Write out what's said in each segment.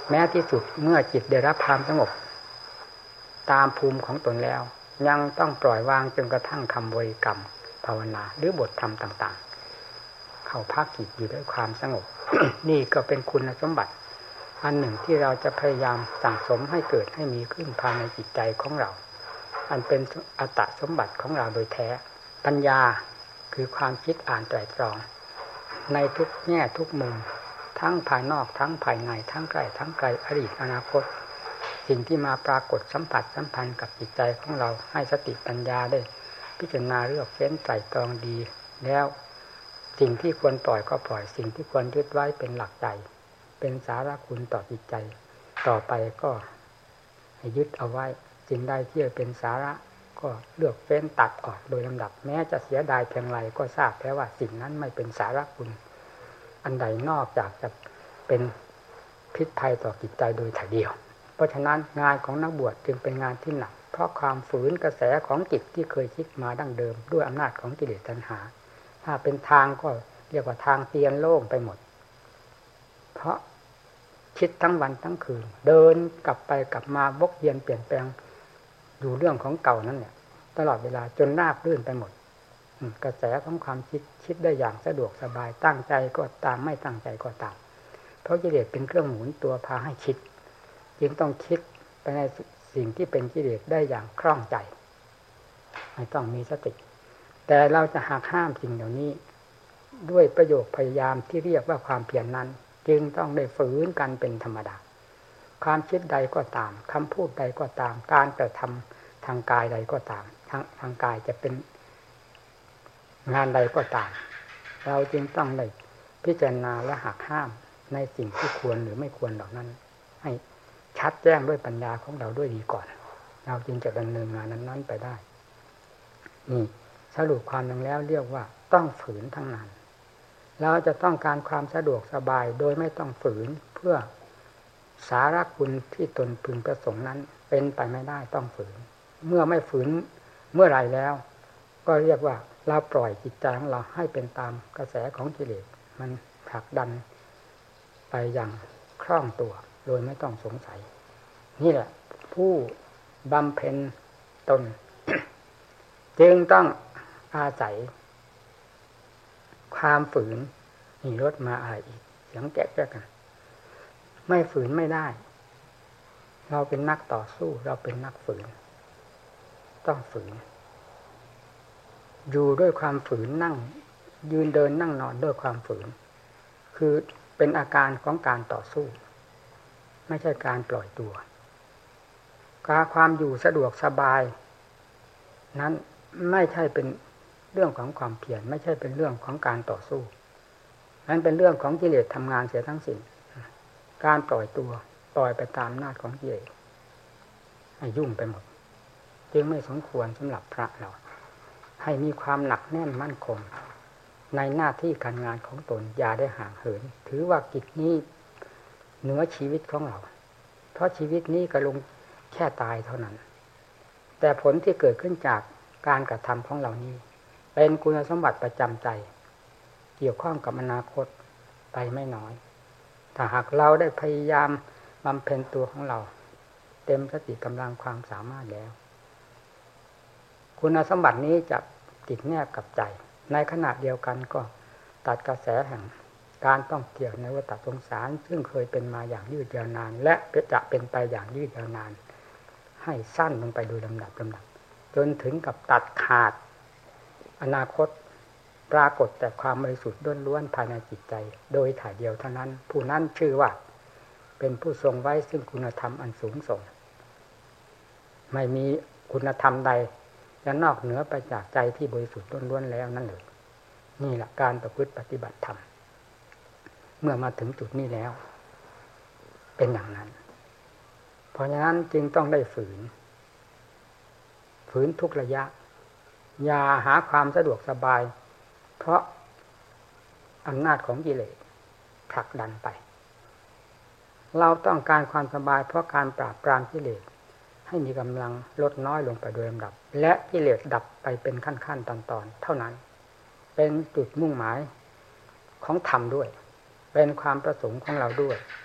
แม้ที่สุดเมื่อจิตได้รับความสงบตามภูมิของตนแล้วยังต้องปล่อยวางจนกระทั่งคำบริกรรมภาวนาหรือบทธรรมต่างๆเข้าพักจิตอยู่ด้วยความสงบ นี่ก็เป็นคุณสมบัติอันหนึ่งที่เราจะพยายามสั่งสมให้เกิดให้มีขึ้นภายในจิตใจของเราอันเป็นอัตสมบัติของเราโดยแท้ปัญญาคือความคิดอ่านไตร่ตรองในทุกแง่ทุกมุมทั้งภายนอกทั้งภายในทั้งใกล้ทั้งไกลอดีตอนาคตสิ่งที่มาปรากฏสัมผัสสัมพันธ์กับจิตใจของเราให้สติปัญญาได้พิจารณาเลือกเฟ้นไตร่ตรองดีแล้วสิ่งที่ควรปล่อยก็ปล่อยสิ่งที่ควรยึดไว้เป็นหลักใจเป็นสาระคุณต่อจิตใจต่อไปก็ให้ยึดเอาไว้สิ่งใดที่เป็นสาระก็เลือกเฟ้นตัดออกโดยลำดับแม้จะเสียดายเพียงไรก็ทราบแล้วว่าสิ่งนั้นไม่เป็นสาระคุณอันใดนอกจากจะเป็นพิษภัยต่อจิตใจโดยถ่ายเดียวเพราะฉะนั้นงานของนักบวชจึงเป็นงานที่หนักเพราะความฝืนกระแสของจิตที่เคยคิดมาดั้งเดิมด้วยอำนาจของกิเลสตัณหาถ้าเป็นทางก็เรียกว่าทางเตียนโล่งไปหมดเพราะคิดทั้งวันทั้งคืนเดินกลับไปกลับมาวกเวียนเปลี่ยนแปลงอยู่เรื่องของเก่านั้นเนี่ยตลอดเวลาจนราบรื่นไปหมดกระแสของความคิดได้อย่างสะดวกสบายตั้งใจก็ตามไม่ตั้งใจก็ตามเพราะกิเลสเป็นเครื่องหมุนตัวพาให้คิดจึงต้องคิดไปในสิ่งที่เป็นกิเลสได้อย่างคล่องใจไม่ต้องมีสติแต่เราจะหักห้ามสิ่งเหล่านี้ด้วยประโยคพยายามที่เรียกว่าความเพียรนั้นจึงต้องได้ฝืนกันเป็นธรรมดาความคิดใดก็ตามคำพูดใดก็ตามการกระทำทางกายใดก็ตามทางกายจะเป็นงานใดก็ตามเราจึงต้องได้พิจารณาและหักห้ามในสิ่งที่ควรหรือไม่ควรเหล่านั้นให้ชัดแจ้งด้วยปัญญาของเราด้วยดีก่อนเราจึงจะดำเนินงานนั้นๆไปได้นี่สรุปความลงแล้วเรียกว่าต้องฝืนทั้งนั้นเราจะต้องการความสะดวกสบายโดยไม่ต้องฝืนเพื่อสาระคุณที่ตนพึงประสงค์นั้นเป็นไปไม่ได้ต้องฝืนเมื่อไม่ฝืนเมื่อไรแล้วก็เรียกว่าเราปล่อยจิตใจของเราให้เป็นตามกระแสของกิเลสมันผลักดันไปอย่างคล่องตัวโดยไม่ต้องสงสัยนี่แหละผู้บำเพ็ญตน จึงต้องอาศัยความฝืนนี่รถมาอะไรอีกเสียงแก๊กกันไม่ฝืนไม่ได้เราเป็นนักต่อสู้เราเป็นนักฝืนต้องฝืนอยู่ด้วยความฝืนนั่งยืนเดินนั่งนอนด้วยความฝืนคือเป็นอาการของการต่อสู้ไม่ใช่การปล่อยตัวความอยู่สะดวกสบายนั้นไม่ใช่เป็นเรื่องของความเพียรไม่ใช่เป็นเรื่องของการต่อสู้นั้นเป็นเรื่องของกิเลสทำงานเสียทั้งสิ้นการปล่อยตัวปล่อยไปตามอำนาจของกิเลสให้ยุ่งไปหมดจึงไม่สมควรสำหรับพระเราให้มีความหนักแน่นมั่นคงในหน้าที่การงานของตนอย่าได้ห่างเหินถือว่ากิจนี้เหนือชีวิตของเราเพราะชีวิตนี้ก็ลงแค่ตายเท่านั้นแต่ผลที่เกิดขึ้นจากการกระทำของเรานี้เป็นคุณสมบัติประจำใจเกี่ยวข้องกับอนาคตไปไม่น้อยถ้าหากเราได้พยายามบำเพ็ญตัวของเราเต็มสติกำลังความสามารถแล้วคุณสมบัตินี้จะติดแนบกับใจในขณะเดียวกันก็ตัดกระแสแห่งการต้องเกี่ยวในวัฏสงสารซึ่งเคยเป็นมาอย่างยืดยาวนานและจะเป็นไปอย่างยืดยาวนานให้สั้นลงไปโดยลำดับจนถึงกับตัดขาดอนาคตปรากฏแต่ความบริสุทธิ์ล้วนๆภายในจิตใจโดยถ่ายเดียวเท่านั้นผู้นั้นชื่อว่าเป็นผู้ทรงไว้ซึ่งคุณธรรมอันสูงส่งไม่มีคุณธรรมใดจะนอกเหนือไปจากใจที่บริสุทธิ์ล้วนๆแล้วนั่นเลยนี่แหละการประพฤติปฏิบัติธรรมเมื่อมาถึงจุดนี้แล้วเป็นอย่างนั้นเพราะฉะนั้นจึงต้องได้ฝืนทุกระยะอย่าหาความสะดวกสบายเพราะอำนาจของกิเลสผลักดันไปเราต้องการความสบายเพราะการปราบปรามกิเลสให้มีกำลังลดน้อยลงไปโดยลำดับและกิเลสดับไปเป็นขั้นๆตอนๆเท่านั้นเป็นจุดมุ่งหมายของธรรมด้วยเป็นความประสงค์ของเราด้วย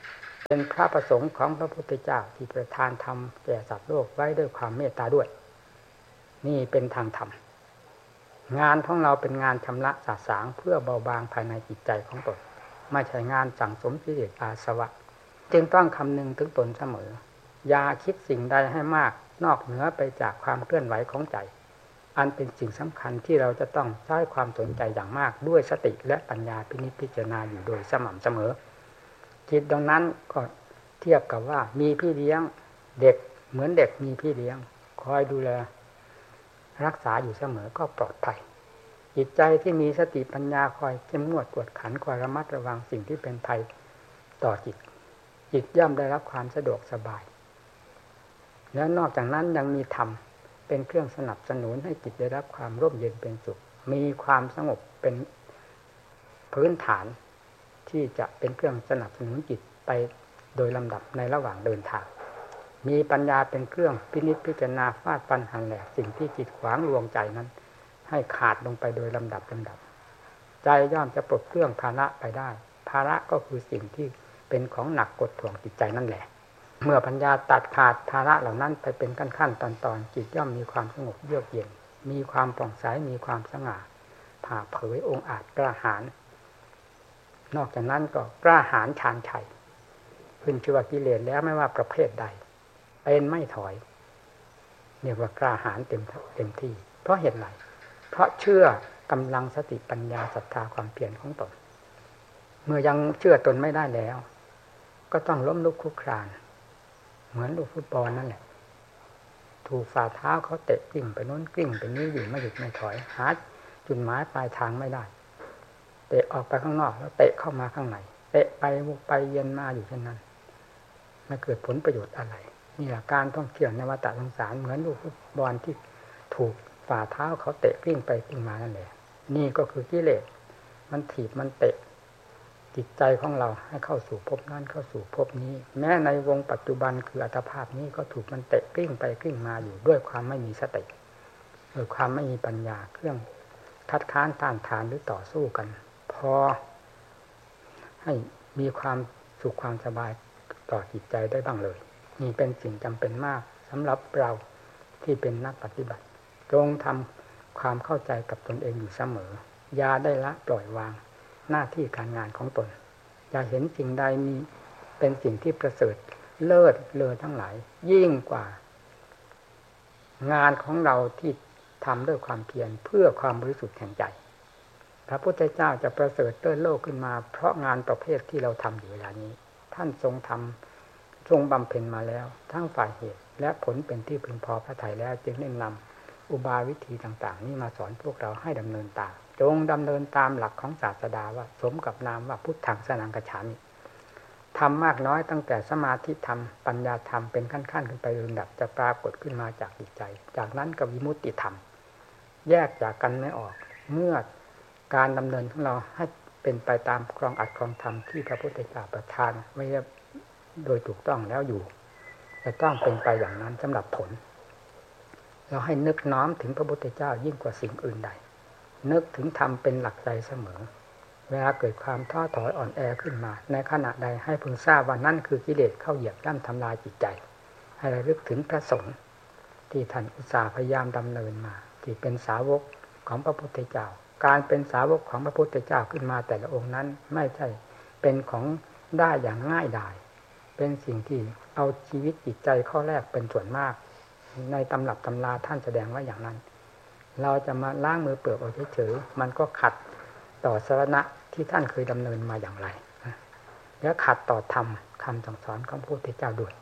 เป็นพระประสงค์ของพระพุทธเจ้าที่ประทานธรรมแก่สัตว์โลกไว้ด้วยความเมตตาด้วยนี่เป็นทางธรรมงานของเราเป็นงานชำระสาสางเพื่อเบาบางภายในจิตใจของตนไม่ใช่งานสั่งสมกิเลสอาสวะจึงต้องคำนึงถึงตนเสมออย่าคิดสิ่งใดให้มากนอกเหนือไปจากความเคลื่อนไหวของใจอันเป็นสิ่งสำคัญที่เราจะต้องใช้ความสนใจอย่างมากด้วยสติและปัญญาพินิจพิจารณาอยู่โดยสม่ำเสมอจิตดังนั้นก็เทียบกับว่ามีพี่เลี้ยงเด็กเหมือนเด็กมีพี่เลี้ยงคอยดูแลรักษาอยู่เสมอก็ปลอดภัยจิตใจที่มีสติปัญญาคอยเข้มงวดกวดขันคอยระมัดระวังสิ่งที่เป็นภัยต่อจิตย่อมได้รับความสะดวกสบายและนอกจากนั้นยังมีธรรมเป็นเครื่องสนับสนุนให้จิตได้รับความร่มเย็นเป็นสุขมีความสงบเป็นพื้นฐานที่จะเป็นเครื่องสนับสนุนจิตไปโดยลำดับในระหว่างเดินทางมีปัญญาเป็นเครื่องพินิจพิจารณาฟาดฟันหันแหลกสิ่งที่จิตขวางลวงใจนั้นให้ขาดลงไปโดยลำดับใจย่อมจะปลดเครื่องภาระไปได้ภาระก็คือสิ่งที่เป็นของหนักกดถ่วงจิตใจนั่นแหละเมื่อปัญญาตัดขาดภาระเหล่านั้นไปเป็นขั้นๆตอนๆจิตย่อมมีความสงบเยือกเย็นมีความผ่องใสมีความสง่าผ่าเผยองค์อาจกล้าหาญนอกจากนั้นก็กล้าหาญชาญชัยขึ้นชื่อว่ากิเลสแล้วไม่ว่าประเภทใดเป็นไม่ถอยเรียกว่ากล้าหาญเต็มที่เพราะเหตุไรเพราะเชื่อกำลังสติปัญญาศรัทธาความเพียรของตนเมื่อยังเชื่อตนไม่ได้แล้วก็ต้องล้มลุกคลุกคลานเหมือนลูกฟุตบอลนั่นแหละถูกฝ่าเท้าเขาเตะกลิ้งไปโน้นกลิ้งไปนี้อยู่ไม่หยุดไม่ถอยหาจุดหมายปลายทางไม่ได้เตะออกไปข้างนอกแล้วเตะเข้ามาข้างในเตะไปวกไปเย็นมาอยู่เช่นนั้นไม่เกิดผลประโยชน์อะไรนี่แหละการท่องเที่ยวในวัฏสงสารเหมือนลูกฟุตบอลที่ถูกฝ่าเท้าเขาเตะกลิ้งไปกลิ้งมานั่นแหละนี่ก็คือกิเลสมันถีบมันเตะจิตใจของเราให้เข้าสู่ภพนั้นเข้าสู่ภพนี้แม้ในวงปัจจุบันคืออัตภาพนี้ก็ถูกมันเตะกลิ้งไปกลิ้งมาอยู่ด้วยความไม่มีสติด้วยความไม่มีปัญญาเครื่องคัดค้านต้านทานหรือต่อสู้กันพอให้มีความสุขความสบายต่อจิตใจได้บ้างเลยนี่เป็นสิ่งจำเป็นมากสำหรับเราที่เป็นนักปฏิบัติจงทำความเข้าใจกับตนเองอยู่เสมออย่าได้ละปล่อยวางหน้าที่การงานของตนอย่าเห็นสิ่งใดมีเป็นสิ่งที่ประเสริฐเลิศเลอทั้งหลายยิ่งกว่างานของเราที่ทำด้วยความเพียรเพื่อความบริสุทธิ์แห่งใจพระพุทธเจ้าจะประเสริฐเลิศโลกขึ้นมาเพราะงานประเภทที่เราทำอยู่เวลานี้ท่านทรงทำทรงบำเพ็ญมาแล้วทั้งฝ่ายเหตุและผลเป็นที่พึงพอพระทัยแล้วจึงแนะนำอุบายวิธีต่างๆนี้มาสอนพวกเราให้ดำเนินตามจงดำเนินตามหลักของศาสดาว่าสมกับนามว่าพุทธังสรณังคัจฉามิทำมากน้อยตั้งแต่สมาธิธรรมปัญญาธรรมเป็นขั้นๆขึ้นไปลำดับจะปรากฏขึ้นมาจากจิตใจจากนั้นก็วิมุตติธรรมแยกจากกันไม่ออกเมื่อการดำเนินของเราให้เป็นไปตามครองอัดครองธรรมที่พระพุทธเจ้าประทานไว้โดยถูกต้องแล้วอยู่จะต้องเป็นไปอย่างนั้นสำหรับผลเราให้นึกน้อมถึงพระพุทธเจ้ายิ่งกว่าสิ่งอื่นใดนึกถึงธรรมเป็นหลักใจเสมอเวลาเกิดความท้อถอยอ่อนแอขึ้นมาในขณะใดให้พึงทราบว่านั่นคือกิเลสเข้าเหยียบย่ำทำลายจิตใจให้ระลึกถึงพระสงฆ์ที่ท่านอุตส่าห์พยายามดำเนินมาที่เป็นสาวกของพระพุทธเจ้าการเป็นสาวกของพระพุทธเจ้าขึ้นมาแต่ละองค์นั้นไม่ใช่เป็นของได้อย่างง่ายดายเป็นสิ่งที่เอาชีวิตจิตใจข้อแรกเป็นส่วนมากในตำรับตำราท่านแสดงไว้อย่างนั้นเราจะมาล้างมือเปลือกเอาเฉยๆมันก็ขัดต่อสรณะที่ท่านเคยดำเนินมาอย่างไรและขัดต่อธรรมคำสั่งสอนของพระพุทธเจ้าด้วย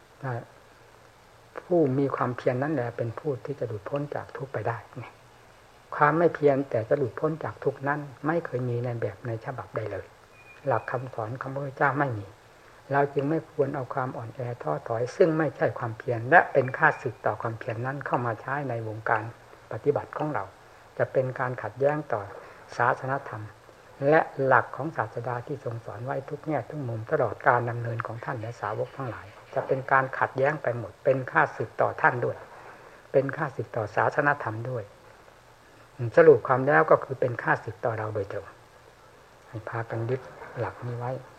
ผู้มีความเพียรนั้นแหละเป็นผู้ที่จะหลุดพ้นจากทุกข์ไปได้ความไม่เพียรแต่จะหลุดพ้นจากทุกข์นั้นไม่เคยมีในแบบในฉบับใดเลยหลักคำสอนของพระพุทธเจ้าไม่มีเราจึงไม่ควรเอาความอ่อนแอท้อถอยซึ่งไม่ใช่ความเพียรและเป็นค่าศึกต่อความเพียรนั้นเข้ามาใช้ในวงการปฏิบัติของเราจะเป็นการขัดแย้งต่อศาสนธรรมและหลักของศาสดาที่ทรงสอนไว้ทุกแง่ทุกมุมตลอดการดำเนินของท่านและสาวกทั้งหลายจะเป็นการขัดแย้งไปหมดเป็นค่าศึกต่อท่านด้วยเป็นค่าศึกต่อศาสนธรรมด้วยสรุปความแล้วก็คือเป็นค่าศึกต่อเราโดยตรงให้พากันยึดหลักนี้ไว้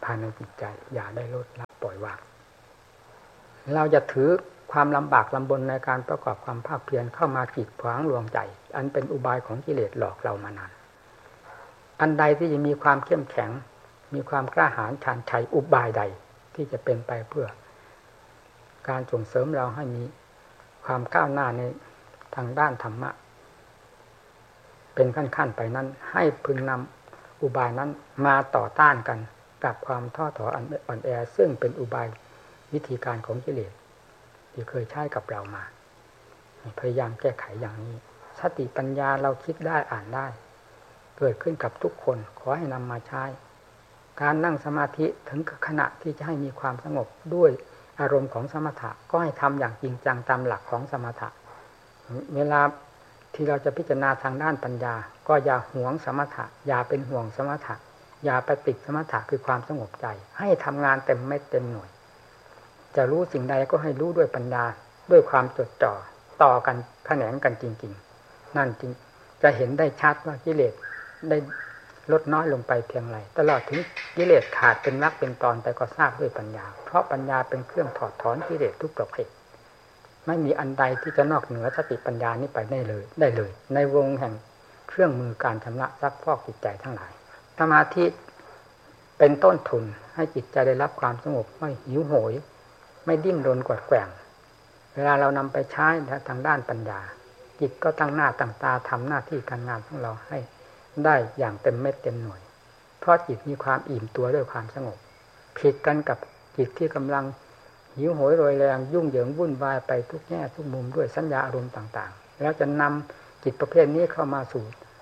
ภายในจิตใจอย่าได้ลดละปล่อยวางเราจะถือความลำบากลำบนในการประกอบความภาคเพียรเข้ามากีดขวางลวงใจอันเป็นอุบายของกิเลสหลอกเรามานานอันใดที่จะมีความเข้มแข็งมีความกล้าหาญชาญชัยอุบายใดที่จะเป็นไปเพื่อการส่งเสริมเราให้มีความก้าวหน้าในทางด้านธรรมะเป็นขั้นๆไปนั้นให้พึงนำอุบายนั้นมาต่อต้านกันกับความท้อถอยอ่อนแอซึ่งเป็นอุบายวิธีการของกิเลสที่เคยใช้กับเรามาพยายามแก้ไขอย่างนี้สติปัญญาเราคิดได้อ่านได้เกิดขึ้นกับทุกคนขอให้นำมาใช้การนั่งสมาธิถึงขณะที่จะให้มีความสงบด้วยอารมณ์ของสมถะก็ให้ทำอย่างจริงจังตามหลักของสมถะเวลาที่เราจะพิจารณาทางด้านปัญญาก็อย่าหวงสมถะอย่าเป็นห่วงสมถะอย่าไปติดสมถะคือความสงบใจให้ทำงานเต็มเม็ดเต็มหน่วยจะรู้สิ่งใดก็ให้รู้ด้วยปัญญาด้วยความจดจ่อต่อกันแขนงกันจริงๆนั่นจริงจะเห็นได้ชัดว่ากิเลสได้ลดน้อยลงไปเพียงไรตลอดถึงกิเลสขาดเป็นวรรคเป็นตอนไปก็ทราบด้วยปัญญาเพราะปัญญาเป็นเครื่องถอดถอนกิเลสทุกประเภทไม่มีอันใดที่จะนอกเหนือสติปัญญานี้ไปได้เลยในวงแห่งเครื่องมือการชำระซักฟอกจิตใจทั้งหลายสมาธิเป็นต้นทุนให้จิตใจได้รับความสงบไม่หิวโหยไม่ดิ้นรนกวัดแกว่งเวลาเรานำไปใช้ทางด้านปัญญาจิตก็ตั้งหน้าตั้งตาทำหน้าที่การงานของเราให้ได้อย่างเต็มเม็ดเต็มหน่วยเพราะจิตมีความอิ่มตัวด้วยความสงบผิดกันกับจิตที่กำลังหิวโหยโรยแรงยุ่งเหยิงวุ่นวายไปทุกแง่ทุกมุมด้วยสัญญาอารมณ์ต่างๆแล้วจะนำจิตประเภทนี้เข้ามาสู่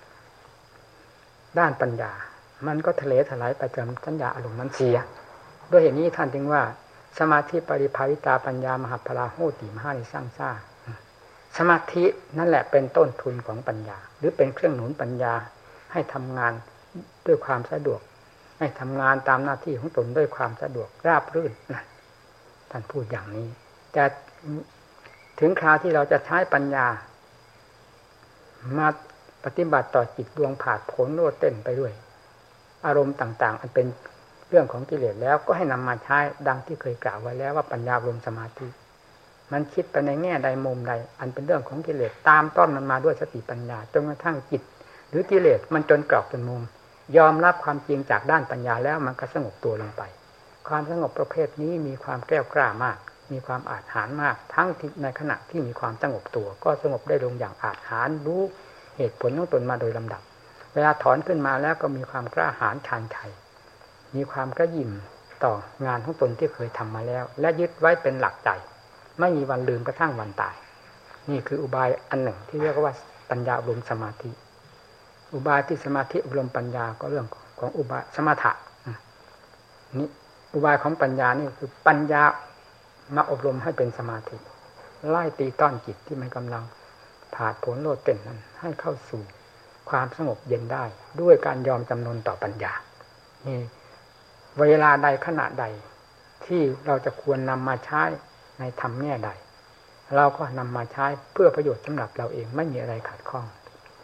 ด้านปัญญามันก็ทะเลถลายไปจนสัญญาอารมณ์นั้นเสียด้วยเหตุนี้ท่านจึงว่าสมาธิปริภาวิตาปัญญามหาพลาโหติมหานิสร้างซ่าสมาธินั่นแหละเป็นต้นทุนของปัญญาหรือเป็นเครื่องหนุนปัญญาให้ทำงานด้วยความสะดวกให้ทำงานตามหน้าที่ของตนด้วยความสะดวกราบรื่นท่านพูดอย่างนี้แต่ถึงคราวที่เราจะใช้ปัญญามาปฏิบัติต่อจิตดวงผาดโผนโลดเต้นไปด้วยอารมณ์ต่างๆอันเป็นเรื่องของกิเลสแล้วก็ให้นำมาใช้ดังที่เคยกล่าวไว้แล้วว่าปัญญารวมสมาธิมันคิดไปในแง่ใดมุมใดอันเป็นเรื่องของกิเลสตามต้อนมันมาด้วยสติปัญญาจนกระทั่งจิตหรือกิเลสมันจนกรอกจนมุมยอมรับความจริงจากด้านปัญญาแล้วมันก็สงบตัวลงไปความสงบประเภทนี้มีความแกล้วกล้ามากมีความอาจหาญมากทั้งในขณะที่มีความสงบตัวก็สงบได้ลงอย่างอาจหาญรู้เหตุผลของตนมาโดยลำดับเวลาถอนขึ้นมาแล้วก็มีความกล้าหาญชาญชัยมีความกระยิ่มต่องานของตนที่เคยทำมาแล้วและยึดไว้เป็นหลักใจไม่มีวันลืมกระทั่งวันตายนี่คืออุบายอันหนึ่งที่เรียกว่าปัญญาอบรมสมาธิอุบายที่สมาธิอบรมปัญญาก็เรื่องของอุบายสมถะนี่อุบายของปัญญานี่คือปัญญามาอบรมให้เป็นสมาธิไล่ตีต้อนจิตที่มันกำลังผาดโผนโลดเต้นนั้นให้เข้าสู่ความสงบเย็นได้ด้วยการยอมจำนนต่อปัญญานี่เวลาใดขณะใดที่เราจะควรนำมาใช้ในธรรมแง่ใดเราก็นำมาใช้เพื่อประโยชน์สำหรับเราเองไม่มีอะไรขัดข้อง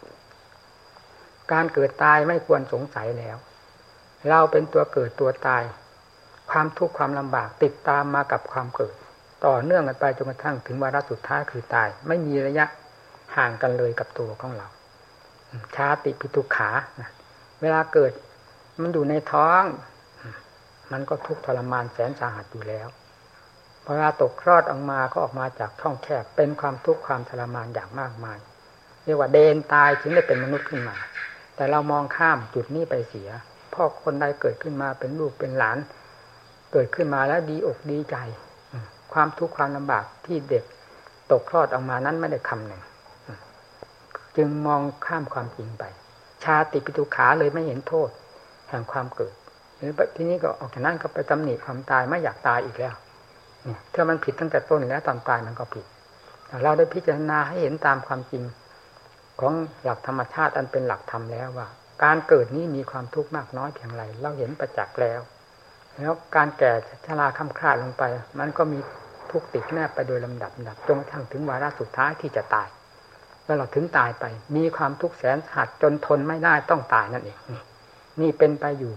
การเกิดตายไม่ควรสงสัยแล้วเราเป็นตัวเกิดตัวตายความทุกข์ความลำบากติดตามมากับความเกิดต่อเนื่องกันไปจนกระทั่งถึงวาระสุดท้ายคือตายไม่มีระยะห่างกันเลยกับตัวของเราชาติปิทุกขาเวลาเกิดมันอยู่ในท้องมันก็ทุกข์ทรมานแสนสาหัสอยู่แล้วเวลาตกคลอดออกมาก็ออกมาจากช่องแคบเป็นความทุกข์ความทรมานอย่างมากมายเรียกว่าเดนตายถึงได้เป็นมนุษย์ขึ้นมาแต่เรามองข้ามจุดนี้ไปเสียเพราะคนใดเกิดขึ้นมาเป็นลูกเป็นหลานเกิดขึ้นมาแล้วดีอกดีใจความทุกข์ความลำบากที่เด็กตกคลอดออกมานั้นไม่ได้คำหนึ่งจึงมองข้ามความจริงไปชาติปิทุกขาเลยไม่เห็นโทษแห่งความเกิดหรือทีนี้ก็ออกจากนั้นก็ไปตำหนิความตายไม่อยากตายอีกแล้วเนี่ยถ้ามันผิดตั้งแต่ต้นแล้วตอนตายมันก็ผิดเราได้พิจารณาให้เห็นตามความจริงของหลักธรรมชาติอันเป็นหลักธรรมแล้วว่าการเกิดนี้มีความทุกข์มากน้อยเพียงไรเราเห็นประจักษ์แล้วการแก่ชราค่ำคร่าลงไปมันก็มีทุกข์ติดแนบไปโดยลำดับจนกระทั่งถึงวาระสุดท้ายที่จะตายแล้วเราถึงตายไปมีความทุกข์แสนหัดจนทนไม่ได้ต้องตายนั่นเองนี่เป็นไปอยู่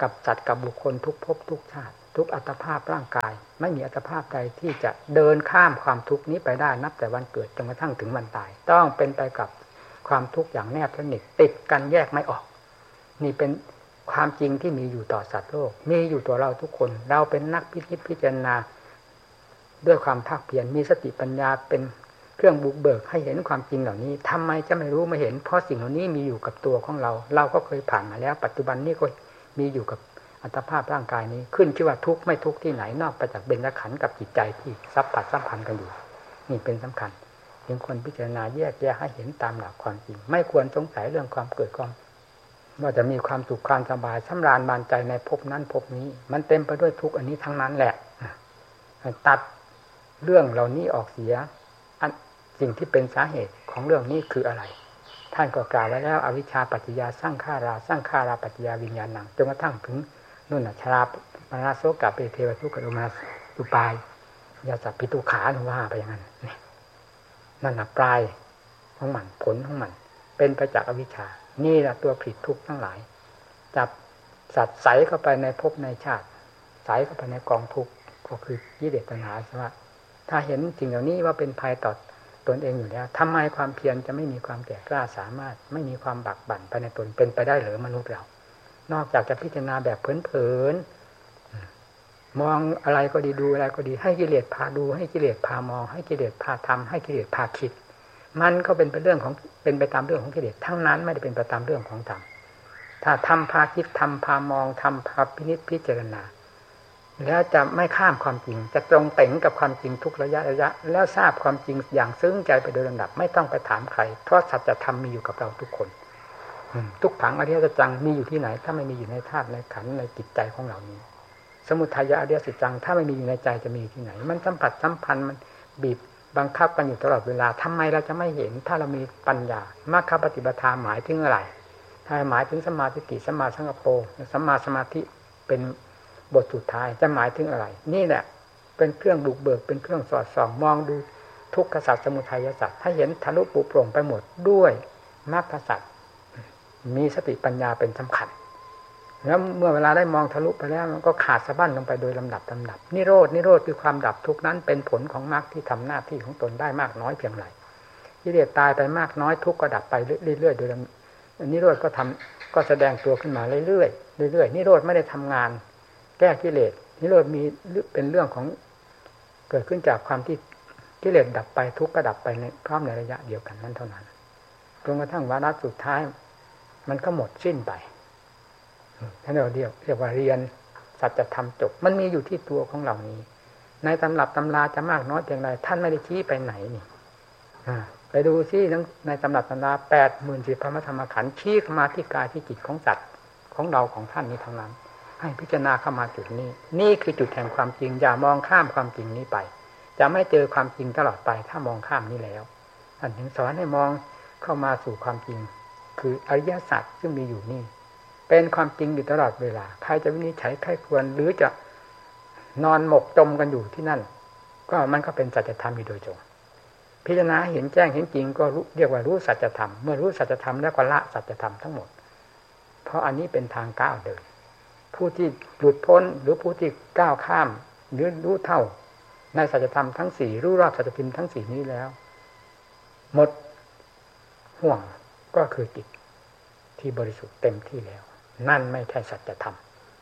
กับสัตว์กับบุคคลทุกภพทุกชาติทุกอัตภาพร่างกายไม่มีอัตภาพใดที่จะเดินข้ามความทุกข์นี้ไปได้นับแต่วันเกิดจนกระทั่งถึงวันตายต้องเป็นไปกับความทุกข์อย่างแนบสนิทติดกันแยกไม่ออกนี่เป็นความจริงที่มีอยู่ต่อสัตว์โลกมีอยู่ต่อเราทุกคนเราเป็นนักพิจิตพิจารณาด้วยความภาคเพียรมีสติปัญญาเป็นเครื่องบุกเบิกให้เห็นความจริงเหล่านี้ทำไมจะไม่รู้ไม่เห็นเพราะสิ่งเหล่านี้มีอยู่กับตัวของเราเราก็เคยผ่านมาแล้วปัจจุบันนี้ก็มีอยู่กับอัตภาพร่างกายนี้ขึ้นชื่อว่าทุกข์ไม่ทุกข์ที่ไหนนอกไปจากเบญจขันธ์กับจิตใจที่สัมพันธ์กันอยู่นี่เป็นสำคัญจึงควรพิจารณาแยกแยะให้เห็นตามหลักความจริงไม่ควรสงสัยเรื่องความเกิดความว่าจะมีความสุขความสบายสำราญบานใจในภพนั้นภพนี้มันเต็มไปด้วยทุกข์อันนี้ทั้งนั้นแหละตัดเรื่องเหล่านี้ออกเสียสิ่งที่เป็นสาเหตุของเรื่องนี้คืออะไรท่านก็กล่าวไว้แล้วอวิชชาปัจจยาสร้างฆาราปัจจยาวิญญาณังจนกระทั่งถึงนู่นชรามานาโสกะเปเทวทุกขโทมาสุปายยาสัพพิตุขาหนูว่าไปอย่างนั้นนั่นน่ะปลายของมันผลของมันเป็นไปจากอวิชชานี่แหละตัวผิดทุกข์ทั้งหลายจับสัตว์ใสเข้าไปในภพในชาติใสเข้าไปในกองทุกข์ก็คือกิเลสตัณหาใช่ไหมถ้าเห็นสิ่งเหล่านี้ว่าเป็นภัยต่อตนเองอยู่แล้วทำไมความเพียรจะไม่มีความแก่กล้าสามารถไม่มีความบักบั่นภายในตนเป็นไปได้หรือมนุษย์เรานอกจากจะพิจารณาแบบเผินๆมองอะไรก็ดีดูอะไรก็ดีให้กิเลสพาดูให้กิเลสพามองให้กิเลสพาทำให้กิเลสพาคิดมันก็เป็นไปเรื่องของเป็นไปตามเรื่องของกิเลสทั้งนั้นไม่ได้เป็นไปตามเรื่องของธรรมถ้าทำพาคิดทำพามองทำพาพินิจพิจารณาแล้วจะไม่ข้ามความจริงจะตรงเต่งกับความจริงทุกระยะแล้วทราบความจริงอย่างซึ้งใจไปโดยลำดับไม่ต้องไปถามใครเพราะสัจธรรมมีอยู่กับเราทุกคนทุกขังอริยสัจจังมีอยู่ที่ไหนถ้าไม่มีอยู่ในธาตุในขันธ์ในจิตใจของเรานี้สมุทัยอริยสัจจังถ้าไม่มีอยู่ในใจจะมีที่ไหนมันสัมผัสสัมพันธ์มันบีบบังคับกันอยู่ตลอดเวลาทำไมเราจะไม่เห็นถ้าเรามีปัญญามรรคปฏิปทาหมายถึงอะไรถ้าหมายถึงสมาธิสัมมาสังกัปโปสัมมาสมาธิเป็นบทสุดท้ายจะหมายถึงอะไรนี่แหละเป็นเครื่องบุกเบิกเป็นเครื่องสอดส่องมองดูทุกขสัจสมุทัยสัจให้เห็นทะลุปุโปร่งไปหมดด้วยมรรคสัจมีสติปัญญาเป็นสำคัญแล้วเมื่อเวลาได้มองทะลุไปแล้วมันก็ขาดสะบั้นลงไปโดยลำดับนิโรธคือความดับทุกข์นั้นเป็นผลของมรรคที่ทำหน้าที่ของตนได้มากน้อยเพียงไรกิเลสตายไปมากน้อยทุกข์ก็ดับไปเรื่อยๆโดยนิโรธก็แสดงตัวขึ้นมาเรื่อยๆนิโรธไม่ได้ทำงานแก้กิเลสนิโรธมีเป็นเรื่องของเกิดขึ้นจากความที่กิเลสดับไปทุกข์ก็ดับไปในพร้อมในระยะเดียวกันนั้นเท่านั้นจนกระทั่งวาระสุดท้ายมันก็หมดสิ้นไปท่านเรียกว่าเรียนสัจธรรมจบมันมีอยู่ที่ตัวของเรานี้ในตำรับตำราจะมากน้อยเพียงไรท่านไม่ได้ชี้ไปไหนนี่ไปดูซิในตำรับตำรา 80,000 พระธรรมขันธ์ชี้เข้ามาที่กายที่จิตของสัตว์ของเราของท่านนี้ทั้งนั้นให้พิจารณาเข้ามาจุดนี้นี่คือจุดแห่งความจริงอย่ามองข้ามความจริงนี้ไปจะไม่เจอความจริงตลอดไปถ้ามองข้ามนี้แล้วท่านถึงสอนให้มองเข้ามาสู่ความจริงคืออริยสัจซึ่งมีอยู่นี่เป็นความจริงอยู่ตลอดเวลาใครจะวินิจฉัยใครควรหรือจะนอนหมกจมกันอยู่ที่นั่นก็มันก็เป็นสัจธรรมอยู่โดยตรงพิจารณาเห็นแจ้งเห็นจริงก็เรียกว่ารู้สัจธรรมเมื่อรู้สัจธรรมแล้วก็ละสัจธรรมทั้งหมดเพราะอันนี้เป็นทางก้าวเดินผู้ที่หลุดพ้นหรือผู้ที่ก้าวข้ามหรือรู้เท่าในสัจธรรมทั้งสี่รู้รอบสัจธรรมทั้งสี่นี้แล้วหมดห่วงก็คือจิตที่บริสุทธิ์เต็มที่แล้วนั่นไม่ใช่สัจธรรม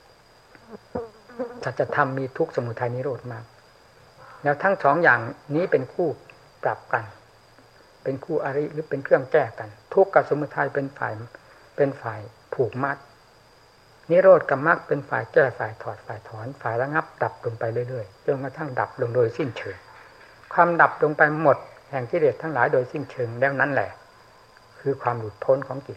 สัจธรรมมีทุกข์สมุทัยนิโรธมากแล้วทั้งสองอย่างนี้เป็นคู่ปรับกันเป็นคู่อริหรือเป็นเครื่องแก้กันทุกข์กับสมุทัยเป็นฝ่ายผูกมัดนิโรธกับมรรคเป็นฝ่ายแก้ฝ่ายถอดฝ่ายถอนฝ่ายระงับดับลงไปเรื่อยๆจนกระทั่งดับลงโดยสิ้นเชิงความดับลงไปหมดแห่งกิเลสทั้งหลายโดยสิ้นเชิงแล้วนั้นแหละคือความหลุดพ้นของจิต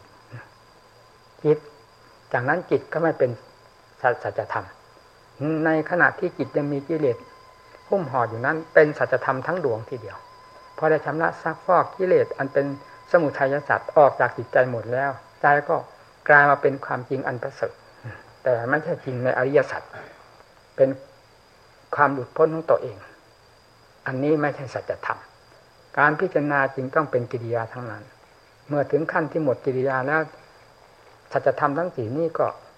จากนั้นจิตก็ไม่เป็นสัจธรรมในขณะที่จิตยังมีกิเลสหุ้มห่ออยู่นั้นเป็นสัจธรรมทั้งดวงทีเดียวพอได้ชำระซักฟอกกิเลสอันเป็นสมุทัยสัจออกจากจิตใจหมดแล้วใจก็กลายมาเป็นความจริงอันประเสริฐแต่ไม่ใช่จริงในอริยสัจเป็นความหลุดพ้นของตัวเองอันนี้ไม่ใช่สัจธรรมการพิจารณาจึงต้องเป็นกิริยาทั้งนั้นเมื่อถึงขั้นที่หมดกิริยาแล้วสัจธรรมทั้งสี่นี้ก็เป็น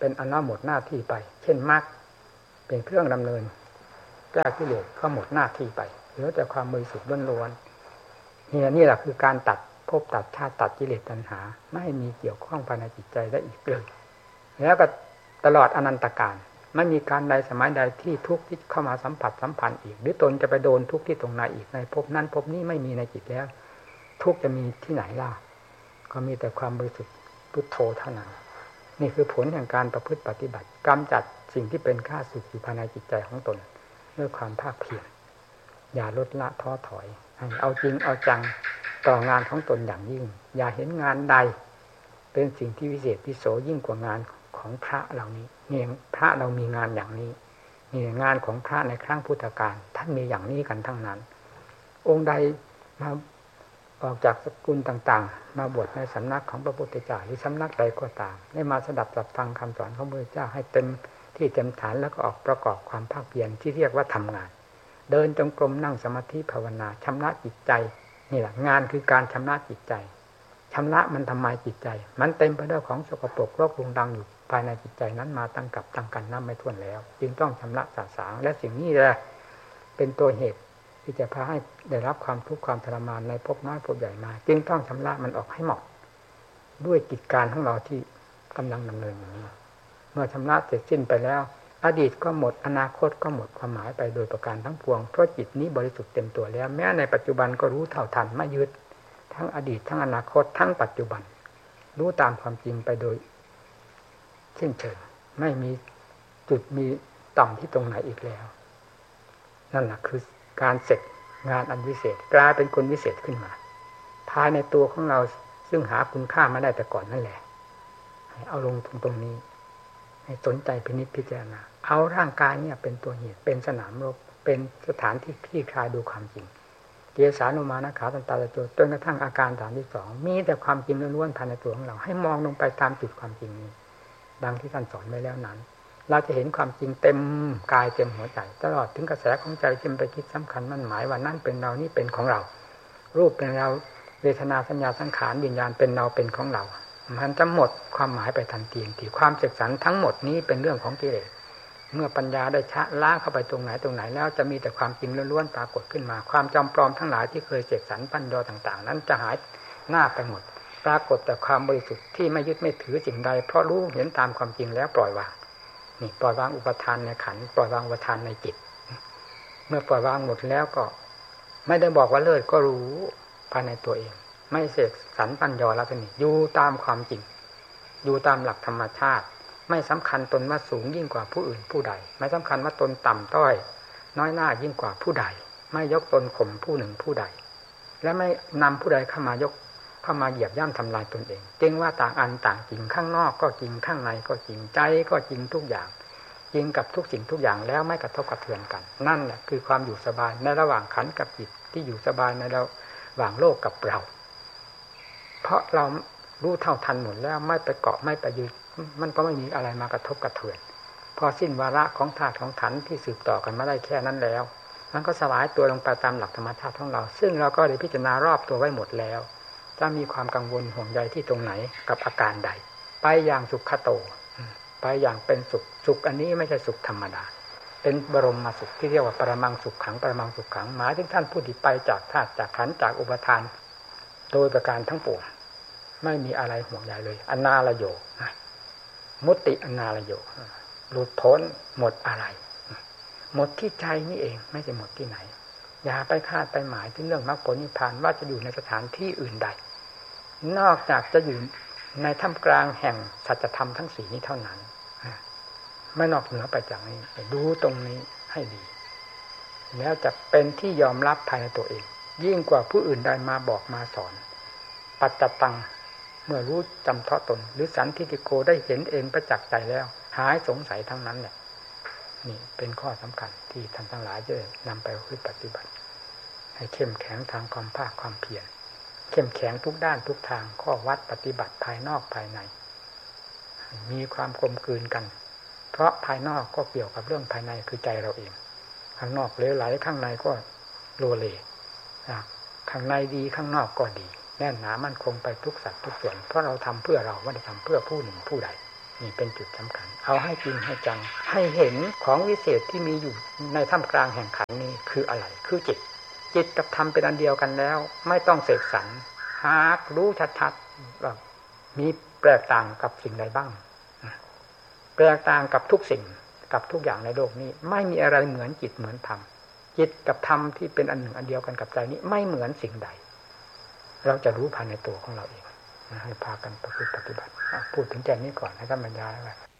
เป็นอันว่าหมดหน้าที่ไปเช่นมรรคเป็นเครื่องดำเนินแก้กิเลสก็หมดหน้าที่ไปเหลือแต่ความบริสุทธิ์ล้วนๆนี่แหละคือการตัดภพตัดชาติตัดกิเลสตัณหาไม่ให้มีเกี่ยวข้องภายในจิตใจได้อีกเลยแล้วก็ตลอดอนันตกาลไม่มีการใดสมัยใดที่ทุกข์ที่เข้ามาสัมผัสสัมพันธ์อีกหรือตนจะไปโดนทุกข์ที่ตรงไหนอีกในภพนั้นภพนี้ไม่มีในจิตแล้วทุกข์จะมีที่ไหนล่ะก็มีแต่ความบริสุทธิ์พุทโธเท่านั้นนี่คือผลแห่งการประพฤติปฏิบัติกำจัดสิ่งที่เป็นข้าศึกอยู่ภายในจิตใจของตนด้วยความภาคเพียรอย่าลดละท้อถอยเอาจริงเอาจังต่องานของตนอย่างยิ่งอย่าเห็นงานใดเป็นสิ่งที่วิเศษวิโสยิ่งกว่างานของพระเหล่านี้นี่พระเรามีงานอย่างนี้นี่งานของพระในครั้งพุทธกาลท่านมีอย่างนี้กันทั้งนั้นองค์ใดมาออกจากสกุลต่างๆมาบวชในสำนักของพระพุทธเจ้าหรือสำนักใดก็ตามได้มาสดับสับฟังคำสอนของพระพุทธเจ้าให้เต็มที่เต็มฐานแล้วก็ออกประกอบความภาคเพียรที่เรียกว่าทำงานเดินจงกรมนั่งสมาธิภาวนาชำระจิตใจนี่แหละงานคือการชำระจิตใจชำระมันทำไมจิตใจมันเต็มไปด้วยของสกปรกโรครุงรังอยู่ภายในจิตใจนั้นมาตั้งกับตั้งกันน้ำไม่ถ้วนแล้วจึงต้องชำระสะสางและสิ่งนี้แหละเป็นตัวเหตุที่จะพาให้ได้รับความทุกข์ความทรมานในภพน้อยภพใหญ่มาจึงต้องชำระมันออกให้หมดด้วยกิจการของเราที่กำลังดำเนินอยู่นี้เมื่อชำระเสร็จสิ้นไปแล้วอดีตก็หมดอนาคตก็หมดความหมายไปโดยประการทั้งปวงเพราะจิตนี้บริสุทธิ์เต็มตัวแล้วแม้ในปัจจุบันก็รู้เท่าทันไม่ยึดทั้งอดีตทั้งอนาคตทั้งปัจจุบันรู้ตามความจริงไปโดยเช่นเชิงไม่มีจุดมีต่ำที่ตรงไหนอีกแล้วนั่นแหละคือการเสร็จงานอันวิเศษกลายเป็นคนวิเศษขึ้นมาภายในตัวของเราซึ่งหาคุณค่าไม่ได้แต่ก่อนนั่นแหละให้เอาลงตรงนี้ให้สนใจพินิจพิจารณาเอาร่างกายเนี่ยเป็นตัวเหตุเป็นสนามรบเป็นสถานที่คลี่คลายดูความจริงเกสานุมานะขาตันตาตะโจจนกระทั่งอาการ32มีแต่ความจริงล้วนๆภายในตัวของเราให้มองลงไปตามจุดความจริงนี้ดังที่ท่านสอนไว้แล้วนั้นเราจะเห็นความจริงเต็มกายเต็มหัวใจตลอดถึงกระแสของใจที่ไปคิดสำคัญมั่นหมายว่านั่นเป็นเรานี่เป็นของเรารูปเป็นเราเวทนาสัญญาสังขารวิญญาณเป็นเราเป็นของเรามันจะหมดความหมายไปทันทีที่ความเสกสรรทั้งหมดนี้เป็นเรื่องของกิเลสเมื่อปัญญาได้ชะล้างเข้าไปตรงไหนแล้วจะมีแต่ความจริงล้วนๆปรากฏขึ้นมาความจำปลอมทั้งหลายที่เคยเสกสรรปั้นยอต่างๆนั้นจะหายหน้าไปหมดปรากฏแต่ความบริสุทธิ์ที่ไม่ยึดไม่ถือสิ่งใดเพราะรู้เห็นตามความจริงแล้วปล่อยวางนี่ปล่อยวางอุปทานในขันธ์ปล่อยวางอุปทานในจิตเมื่อปล่อยวางหมดแล้วก็ไม่ได้บอกว่าเลิศก็รู้ภายในตัวเองไม่เสกสรรปั้นยอแล้วนี่อยู่ตามความจริงอยู่ตามหลักธรรมชาติไม่สำคัญตนว่าสูงยิ่งกว่าผู้อื่นผู้ใดไม่สำคัญว่าตนต่ำต้อยน้อยหน้ายิ่งกว่าผู้ใดไม่ยกตนข่มผู้หนึ่งผู้ใดและไม่นำผู้ใดเข้ามาเหยียบย่ำทำลายตนเองจึงว่าต่างอันต่างจริงข้างนอกก็จริงข้างในก็จริงใจก็จริงทุกอย่างจริงกับทุกสิ่งทุกอย่างแล้วไม่กระทบกระเทือนกันนั่นแหละคือความอยู่สบายในระหว่างขันธ์กับจิตที่อยู่สบายในระหว่างโลกกับเราเพราะเรารู้เท่าทันหมดแล้วไม่ไปเกาะไม่ไปยึดมันก็ไม่มีอะไรมากระทบกระเทือนพอสิ้นวาระของธาตุของขันธ์ที่สืบต่อกันมาได้แค่นั้นแล้วมันก็สลายตัวลงไปตามหลักธรรมชาติของเราซึ่งเราก็ได้พิจารณารอบตัวไว้หมดแล้วจะมีความกังวลห่วงใยที่ตรงไหนกับอาการใดไปอย่างสุขโตไปอย่างเป็นสุขอันนี้ไม่ใช่สุขธรรมดาเป็นบรมสุขที่เรียกว่าปรมังสุขขังปรมังสุขขังหมายถึงท่านผู้ที่ไปจากธาตุจากขันธ์จากอุปทานโดยประการทั้งปวงไม่มีอะไรห่วงใยเลยอนาลโยมุตติอนาลโยหลุดพ้นหมดอะไรหมดที่ใจนี่เองไม่ใช่หมดที่ไหนอย่าไปคาดไปหมายถึงเรื่องมรรคผลนิพพานว่าจะอยู่ในสถานที่อื่นใดนอกจากจะอยู่ในท่ามกลางแห่งสัจธรรมทั้งสี่นี้เท่านั้นไม่นอกเหนือไปจากนี้ดูตรงนี้ให้ดีแล้วจะเป็นที่ยอมรับภายในตัวเองยิ่งกว่าผู้อื่นใดมาบอกมาสอนปัจจตังเมื่อรู้จำเพาะตนหรือสันทิฏฐิโกได้เห็นเองประจักษ์ใจแล้วหายสงสัยทั้งนั้นแหละนี่เป็นข้อสำคัญที่ท่านทั้งหลายจะนำไปปฏิบัติให้เข้มแข็งทางความภาคความเพียรเข้มแข็งทุกด้านทุกทางข้อวัดปฏิบัติภายนอกภายในมีความกลมกลืนกันเพราะภายนอกก็เกี่ยวกับเรื่องภายในคือใจเราเองข้างนอกเลวไหลข้างในก็โลเลข้างในดีข้างนอกก็ดีแน่นหนามั่นคงไปทุกสัดทุกส่วนเพราะเราทำเพื่อเราไม่ได้ทำเพื่อผู้หนึ่งผู้ใดนี่เป็นจุดสำคัญเอาให้จริงให้จังให้เห็นของวิเศษที่มีอยู่ในท่ามกลางแห่งขันนี้คืออะไรคือจิตกับธรรมเป็นอันเดียวกันแล้วไม่ต้องเสกสรรหากรู้ชัดๆว่ามีแปลกต่างกับสิ่งใดบ้างแปลกต่างกับทุกสิ่งกับทุกอย่างในโลกนี้ไม่มีอะไรเหมือนจิตเหมือนธรรมจิตกับธรรมที่เป็นอันหนึ่งอันเดียวกันกับใจนี้ไม่เหมือนสิ่งใดเราจะรู้ภายในตัวของเราเองให้พากันประพฤติปฏิบัติพูดถึงแค่นี้ก่อนให้ท่านบรรยายไว้